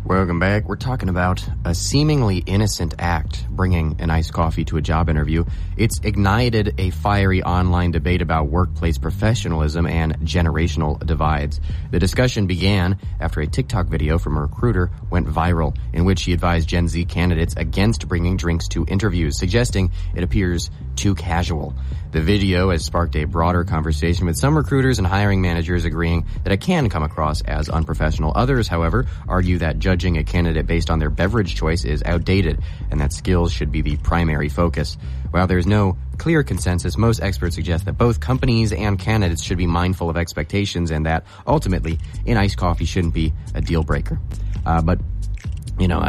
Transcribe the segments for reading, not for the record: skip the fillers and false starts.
Welcome back. We're talking about a seemingly innocent act, bringing an iced coffee to a job interview. It's ignited a fiery online debate about workplace professionalism and generational divides. The discussion began after a TikTok video from a recruiter went viral, in which she advised Gen Z candidates against bringing drinks to interviews, suggesting it appears too casual. The video has sparked a broader conversation, with some recruiters and hiring managers agreeing that it can come across as unprofessional. Others, however, argue that judging a candidate based on their beverage choice is outdated and that skills should be the primary focus. While there's no clear consensus, most experts suggest that both companies and candidates should be mindful of expectations and that, ultimately, an iced coffee shouldn't be a deal breaker. But, you know,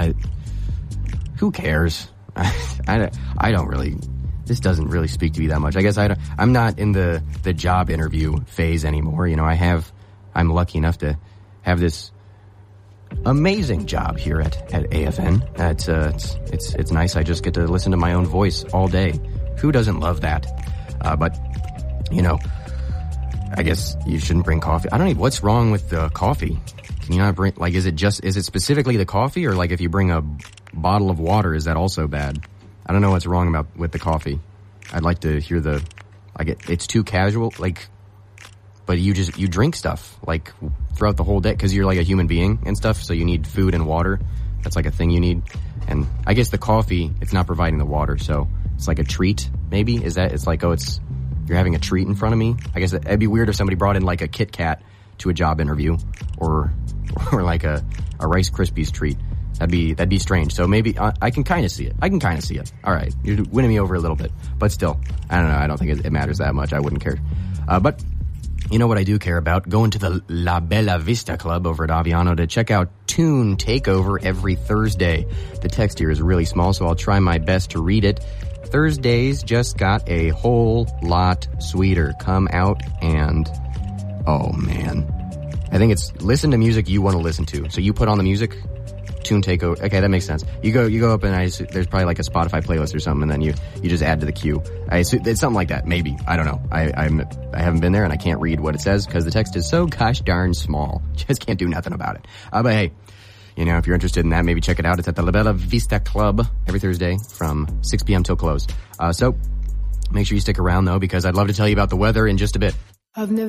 who cares? I don't really... This doesn't really speak to me that much. I guess I'm not in the job interview phase anymore. You know, I'm lucky enough to have this amazing job here at AFN. It's nice. I just get to listen to my own voice all day. Who doesn't love that? But, you know, I guess you shouldn't bring coffee. I don't know. What's wrong with the coffee? Can you not bring, like, is it specifically the coffee, or like if you bring a bottle of water, is that also bad? I don't know what's wrong with the coffee. I'd like to hear it's too casual, like, but you drink stuff, like, throughout the whole day, because you're like a human being and stuff, so you need food and water. That's like a thing you need. And I guess the coffee, it's not providing the water, so it's like a treat, maybe? It's like, you're having a treat in front of me? I guess it'd be weird if somebody brought in like a Kit Kat to a job interview, or like a Rice Krispies treat. That'd be strange. So maybe I can kind of see it. All right, you're winning me over a little bit, but still, I don't know. I don't think it matters that much. I wouldn't care. But you know what I do care about? Going to the La Bella Vista Club over at Aviano to check out Tune Takeover every Thursday. The text here is really small, so I'll try my best to read it. Thursdays just got a whole lot sweeter. Come out and, oh man, I think it's listen to music you want to listen to. So you put on the music. Tune Takeover. Okay, that makes sense. You go up and there's probably like a Spotify playlist or something, and then you just add to the queue. It's something like that. Maybe. I don't know. I haven't been there, and I can't read what it says because the text is so gosh darn small. Just can't do nothing about it. But hey, you know, if you're interested in that, maybe check it out. It's at the La Bella Vista Club every Thursday from 6 p.m. till close. So make sure you stick around though, because I'd love to tell you about the weather in just a bit.